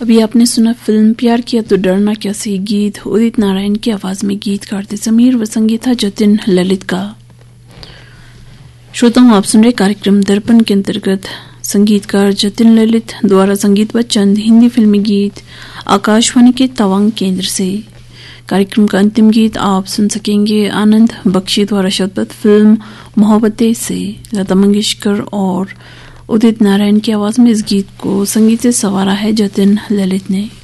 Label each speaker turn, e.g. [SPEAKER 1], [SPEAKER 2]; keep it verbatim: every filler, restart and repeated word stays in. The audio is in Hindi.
[SPEAKER 1] अभी आपने सुना फिल्म प्यार किया तो डरना क्या से गीत उदित नारायण की आवाज में। गीतकार थे समीर व संगीत था जतिन ललित का। श्रोताओं, आप सुन रहे कार्यक्रम दर्पण के अंतर्गत संगीतकार जतिन ललित द्वारा संगीत व चंद हिंदी फिल्मी गीत आकाशवाणी के तवांग केंद्र से। कार्यक्रम का अंतिम गीत आप सुन सकेंगे आनंद बख्शी द्वारा शब्दबद्ध फिल्म मोहब्बतें से लता मंगेशकर और उदित नारायण की आवाज में। इस गीत को संगीत से संवारा है जतिन ललित ने।